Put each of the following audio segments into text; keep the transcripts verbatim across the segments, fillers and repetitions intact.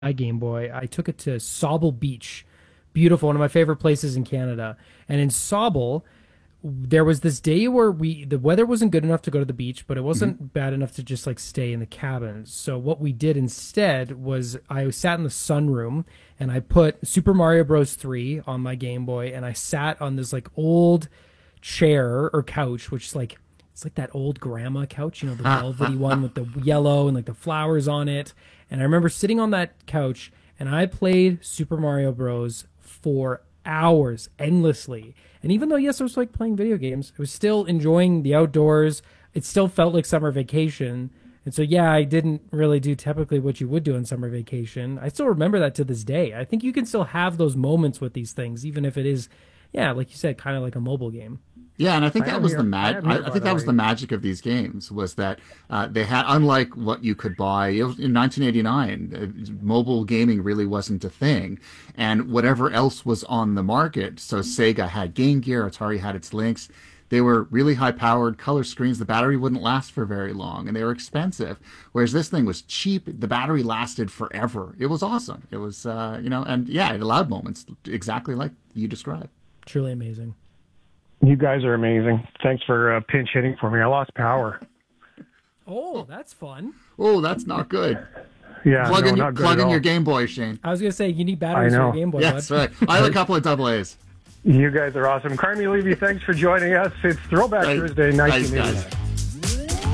my Game Boy, I took it to Sauble Beach. Beautiful, one of my favorite places in Canada. And in Sauble, there was this day where we the weather wasn't good enough to go to the beach, but it wasn't Mm-hmm. bad enough to just like stay in the cabins. So what we did instead was I sat in the sunroom and I put Super Mario Bros. three on my Game Boy, and I sat on this like old chair or couch, which is like it's like that old grandma couch, you know, the velvety one with the yellow and like the flowers on it. And I remember sitting on that couch and I played Super Mario Bros. For hours endlessly. And even though, yes, I was like playing video games, I was still enjoying the outdoors. It still felt like summer vacation. And so, yeah, I didn't really do typically what you would do on summer vacation. I still remember that to this day. I think you can still have those moments with these things, even if it is, yeah, like you said, kind of like a mobile game. Yeah, and I think I that am was here- the I mag. am here, I, I by think the that was way. the magic of these games was that uh, they had, unlike what you could buy it was in nineteen eighty-nine, uh, mobile gaming really wasn't a thing, and whatever else was on the market. So Sega had Game Gear, Atari had its Lynx. They were really high-powered color screens. The battery wouldn't last for very long, and they were expensive. Whereas this thing was cheap. The battery lasted forever. It was awesome. It was, uh, you know, and yeah, it allowed moments exactly like you described. Truly amazing. You guys are amazing. Thanks for uh, pinch hitting for me. I lost power. Oh, that's fun. Oh, that's not good. Yeah, Plug no, in, your, not good plug at in all. your Game Boy, Shane. I was going to say, you need batteries I for know. your Game Boy, Yes, bud. right. I have a couple of double A's. You guys are awesome. Carmi Levy, thanks for joining us. It's Throwback Right. Thursday, Thanks, nineteen eighty-nine. guys.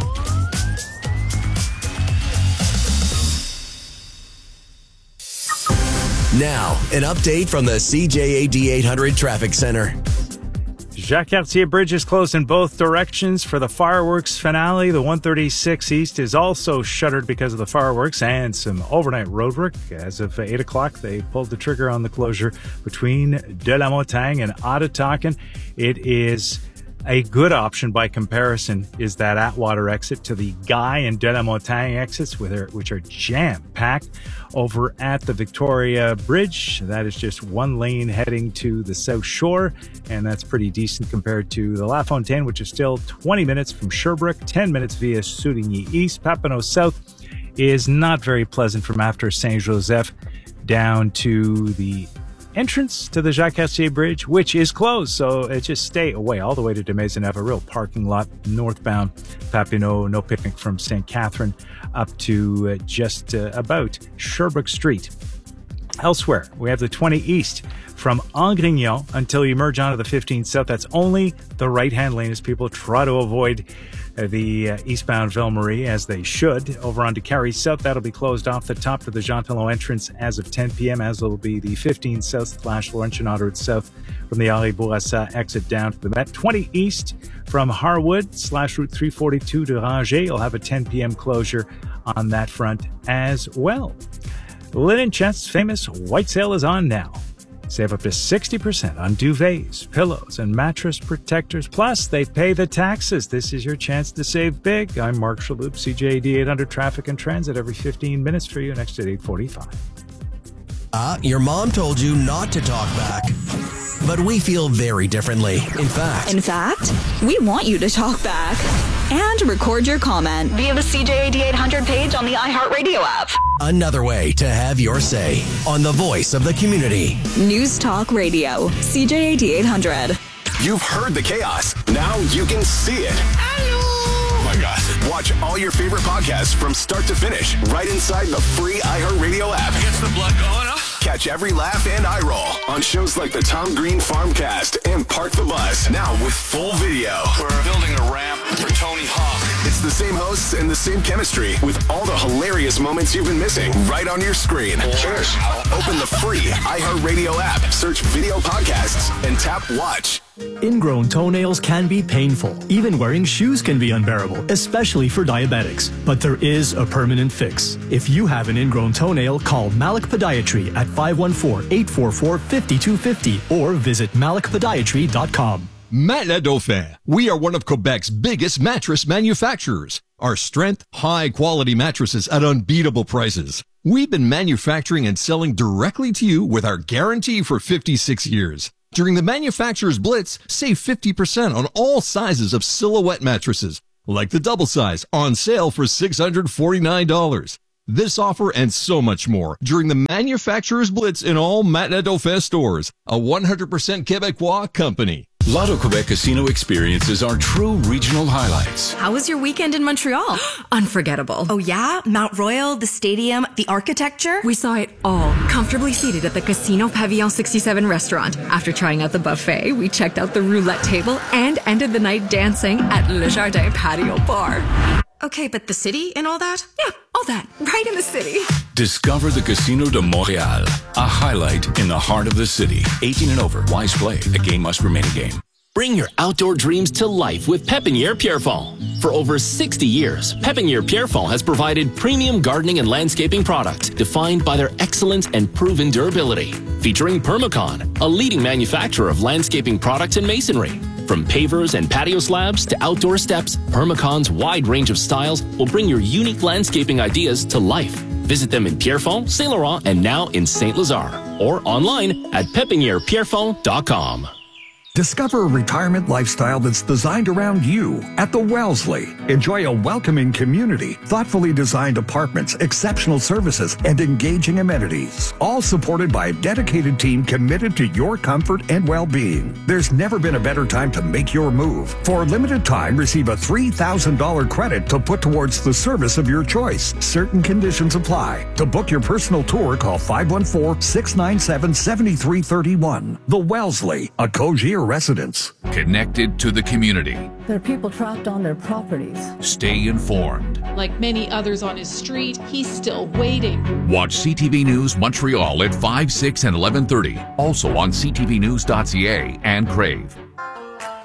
Now, an update from the C J A D eight hundred Traffic Center. Jacques Cartier Bridge is closed in both directions for the fireworks finale. The one thirty-six East is also shuttered because of the fireworks and some overnight roadwork. As of eight o'clock, they pulled the trigger on the closure between De La Montagne and Ottotaken. It is a good option by comparison is that Atwater exit to the Guy and De La Montagne exits, which are jam-packed. Over at the Victoria Bridge, that is just one lane heading to the South Shore, and that's pretty decent compared to the La Fontaine, which is still twenty minutes from Sherbrooke, ten minutes via Soudigny East. Papineau South is not very pleasant from after Saint-Joseph down to the entrance to the Jacques Cartier Bridge, which is closed, so it just stay away all the way to de Maisonneuve, a real parking lot northbound Papineau, no picnic from Saint Catherine up to uh, just uh, about Sherbrooke Street. Elsewhere, we have the twenty East from Angrignon until you merge onto the fifteen South. That's only the right-hand lane as people try to avoid uh, the uh, eastbound Ville-Marie, as they should. Over onto Carrie South, that'll be closed off the top to the Jean Talon entrance as of ten p.m., as will be the fifteen South slash Laurentian Autoroute South from the Henri Bourassa exit down to the Met. twenty East from Harwood slash Route three forty-two to Ranger. You'll have a ten p.m. closure on that front as well. Linen Chest's famous white sale is on now. Save up to sixty percent on duvets, pillows, and mattress protectors. Plus, they pay the taxes. This is your chance to save big. I'm Mark Shalhoub, C J A D eight hundred Traffic and Transit, every fifteen minutes for you, next at eight forty-five. Ah, your mom told you not to talk back. But we feel very differently. In fact, In fact, we want you to talk back and record your comment via the C J A D eight hundred page on the iHeartRadio app. another way to have your say on the voice of the community. News Talk Radio, C J A D eight hundred. You've heard the chaos. Now you can see it. Oh my God. Watch all your favorite podcasts from start to finish right inside the free iHeartRadio app. Gets the blood going, huh? Catch every laugh and eye roll on shows like the Tom Green Farmcast and Park the Bus. Now with full video. We're building a ramp for Tony Hawk. It's the same hosts and the same chemistry with all the hilarious moments you've been missing right on your screen. Cheers. Open the free iHeartRadio app, search video podcasts, and tap watch. Ingrown toenails can be painful. Even wearing shoes can be unbearable, especially for diabetics. But there is a permanent fix. If you have an ingrown toenail, call Malik Podiatry at five one four, eight four four, five two five zero or visit malik podiatry dot com. Matelas Dauphin. We are one of Quebec's biggest mattress manufacturers. Our strength, high quality mattresses at unbeatable prices. We've been manufacturing and selling directly to you with our guarantee for fifty-six years. During the Manufacturer's Blitz, save fifty percent on all sizes of Silhouette mattresses, like the double size, on sale for six hundred forty-nine dollars. This offer and so much more during the Manufacturer's Blitz in all Matelas Dauphin stores. A one hundred percent Quebecois company. Lotto Quebec Casino experiences are true regional highlights. How was your weekend in Montreal? Unforgettable. Oh yeah? Mount Royal, the stadium, the architecture? We saw it all, comfortably seated at the Casino Pavillon sixty-seven restaurant. After trying out the buffet, we checked out the roulette table and ended the night dancing at Le Jardin Patio Bar. Okay, but the city and all that? Yeah, all that. Right in the city. Discover the Casino de Montréal, a highlight in the heart of the city. eighteen and over. Wise play. The game must remain a game. Bring your outdoor dreams to life with Pépinière Pierrefonds. For over sixty years, Pépinière Pierrefonds has provided premium gardening and landscaping products defined by their excellence and proven durability. Featuring Permacon, a leading manufacturer of landscaping products and masonry. From pavers and patio slabs to outdoor steps, Permacon's wide range of styles will bring your unique landscaping ideas to life. Visit them in Pierrefonds, Saint Laurent, and now in Saint Lazare, or online at pepiniere pierrefonds dot com. Discover a retirement lifestyle that's designed around you at the Wellesley. Enjoy a welcoming community, thoughtfully designed apartments, exceptional services, and engaging amenities. All supported by a dedicated team committed to your comfort and well-being. There's never been a better time to make your move. For a limited time, receive a three thousand dollars credit to put towards the service of your choice. Certain conditions apply. To book your personal tour, call five one four, six nine seven, seven three three one. The Wellesley, a Cogier residence. Connected to the community. There are people trapped on their properties. Stay informed. Like many others on his street, he's still waiting. Watch C T V News Montreal at five, six, and eleven thirty. Also on c t v news dot c a and Crave.